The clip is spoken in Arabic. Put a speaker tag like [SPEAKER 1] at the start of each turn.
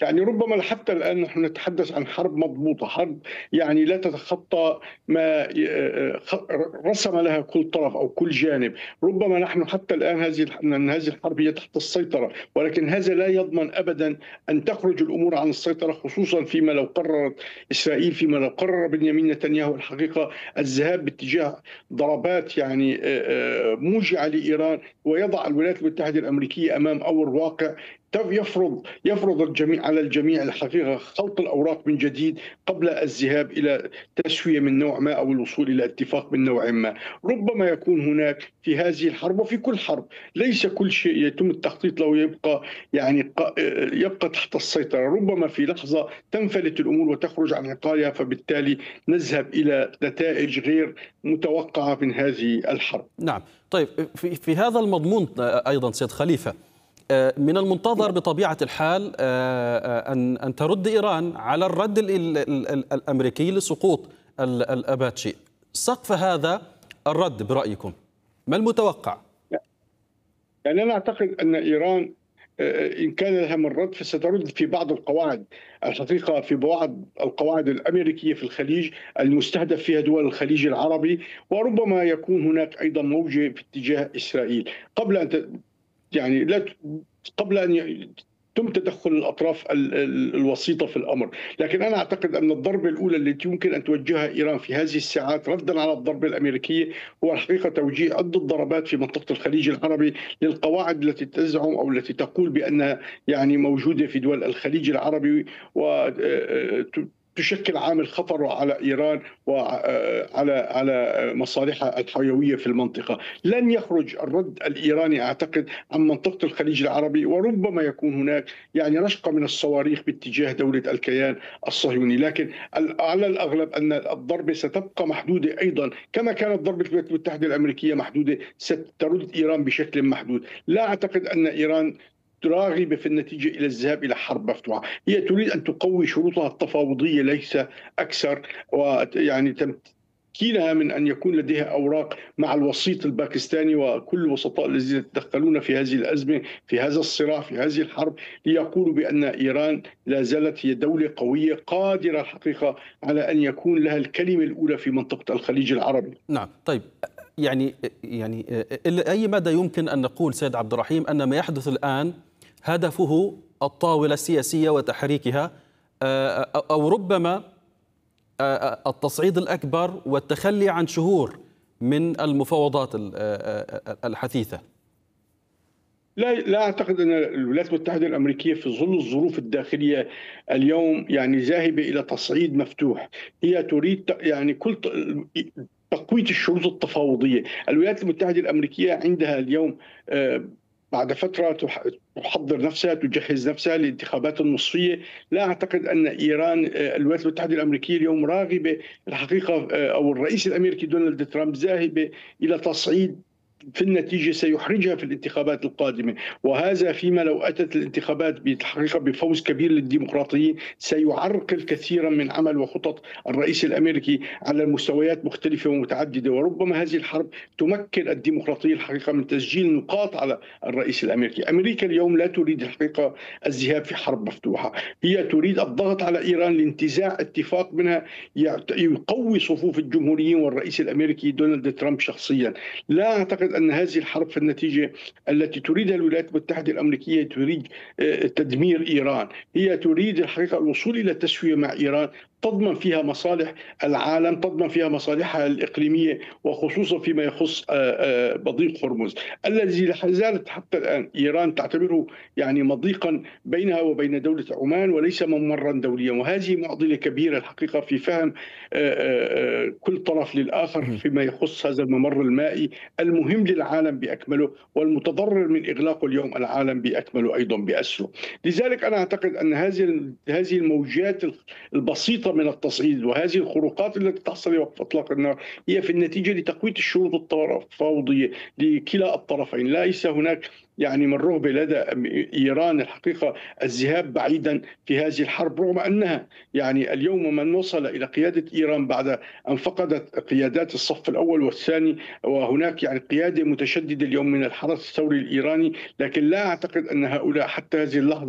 [SPEAKER 1] يعني ربما حتى الآن نحن نتحدث عن حرب مضبوطة، حرب يعني لا تتخطى ما رسم لها كل طرف أو كل جانب. ربما نحن حتى الآن أن هذه الحرب هي تحت السيطرة، ولكن هذا لا يضمن أبدا أن تخرج الأمور عن السيطرة، خصوصا فيما لو قررت إسرائيل، فيما لو قرر بنيامين نتنياهو الحقيقة الذهاب باتجاه ضربات يعني موجعة لإيران، ويضع الولايات المتحدة الأمريكية أمام أمر واقع. يفرض الجميع على الجميع الحقيقة خلط الأوراق من جديد قبل الذهاب إلى تسوية من نوع ما أو الوصول إلى اتفاق من نوع ما. ربما يكون هناك في هذه الحرب وفي كل حرب ليس كل شيء يتم التخطيط له يبقى تحت السيطرة. ربما في لحظة تنفلت الأمور وتخرج عن عقالها، فبالتالي نذهب إلى نتائج غير متوقعة من هذه الحرب.
[SPEAKER 2] نعم. طيب، في هذا المضمون أيضا سيد خليفة، من المنتظر بطبيعة الحال أن ترد إيران على الرد الأمريكي لسقوط الأباتشي. سقف هذا الرد برأيكم ما المتوقع؟
[SPEAKER 1] يعني أنا أعتقد أن إيران إن كان لها من رد فسترد في بعض القواعد، الحقيقة في بعض القواعد الأمريكية في الخليج المستهدف فيها دول الخليج العربي، وربما يكون هناك أيضا موجة في اتجاه إسرائيل قبل أن يعني لا قبل أن يتم تدخل الأطراف الوسيطة في الأمر. لكن أنا أعتقد أن الضربة الأولى التي يمكن أن توجهها إيران في هذه الساعات ردا على الضربة الأمريكية هو الحقيقة توجيه عدة ضربات في منطقة الخليج العربي للقواعد التي تزعم أو التي تقول بأنها يعني موجودة في دول الخليج العربي، و تشكل عامل خطر على إيران وعلى مصالحها الحيوية في المنطقة. لن يخرج الرد الإيراني أعتقد عن منطقة الخليج العربي، وربما يكون هناك يعني رشقة من الصواريخ باتجاه دولة الكيان الصهيوني، لكن على الأغلب أن الضربة ستبقى محدودة أيضا كما كانت ضربة الولايات المتحدة الأمريكية محدودة، سترد إيران بشكل محدود. لا أعتقد أن إيران راغبة في النتيجة إلى الذهاب إلى حرب مفتوحة. هي تريد أن تقوي شروطها التفاوضية ليس أكثر، ويعني تمكينها من أن يكون لديها أوراق مع الوسيط الباكستاني وكل الوسطاء الذين يتدخلون في هذه الأزمة، في هذا الصراع، في هذه الحرب، ليقولوا بأن إيران لا زالت هي دولة قوية قادرة الحقيقة على أن يكون لها الكلمة الأولى في منطقة الخليج العربي.
[SPEAKER 2] نعم. طيب، يعني إلى أي مدى يمكن أن نقول سيد عبد الرحيم أن ما يحدث الآن هدفه الطاولة السياسية وتحريكها، أو ربما التصعيد الأكبر والتخلي عن شهور من المفاوضات الحثيثة؟
[SPEAKER 1] لا أعتقد أن الولايات المتحدة الأمريكية في ظل الظروف الداخلية اليوم يعني ذاهبة إلى تصعيد مفتوح. هي تريد يعني تقوية الشروط التفاوضية. الولايات المتحدة الأمريكية عندها اليوم بعد فترة تحضر نفسها، تجهز نفسها للانتخابات النصفية. لا أعتقد أن إيران الولايات المتحدة الأمريكية اليوم راغبة الحقيقة، أو الرئيس الأمريكي دونالد ترامب ذاهبة إلى تصعيد في النتيجة سيحرجها في الانتخابات القادمة، وهذا فيما لو أتت الانتخابات بالحقيقة بفوز كبير للديمقراطيين سيعرقل كثيرا من عمل وخطط الرئيس الأمريكي على مستويات مختلفة ومتعددة. وربما هذه الحرب تمكن الديمقراطية الحقيقة من تسجيل نقاط على الرئيس الأمريكي. أمريكا اليوم لا تريد الحقيقة الذهاب في حرب مفتوحة، هي تريد الضغط على إيران لانتزاع اتفاق منها يقوي صفوف الجمهوريين والرئيس الأمريكي دونالد ترامب شخصيا. لا أعتقد أن هذه الحرب في النتيجة التي تريدها الولايات المتحدة الأمريكية تريد تدمير إيران. هي تريد الحقيقة الوصول إلى تسوية مع إيران تضمن فيها مصالح العالم، تضمن فيها مصالحها الإقليمية، وخصوصا فيما يخص مضيق هرمز الذي لا زالت حتى الآن إيران تعتبره يعني مضيقا بينها وبين دولة عمان وليس ممرا دوليا. وهذه معضلة كبيرة الحقيقة في فهم كل طرف للآخر فيما يخص هذا الممر المائي المهم للعالم بأكمله، والمتضرر من إغلاقه اليوم العالم بأكمله أيضا بأسره. لذلك أنا أعتقد أن هذه الموجات البسيطة من التصعيد وهذه الخروقات التي تحصل وقت إطلاق النار هي في النتيجة لتقوية الشروط التفاوضية لكلا الطرفين. ليس هناك يعني من رغبة لدى إيران الحقيقة الذهاب بعيدا في هذه الحرب، رغم أنها يعني اليوم من وصل إلى قيادة إيران بعد أن فقدت قيادات الصف الأول والثاني، وهناك يعني قيادة متشددة اليوم من الحرس الثوري الإيراني، لكن لا أعتقد أن هؤلاء حتى هذه اللحظة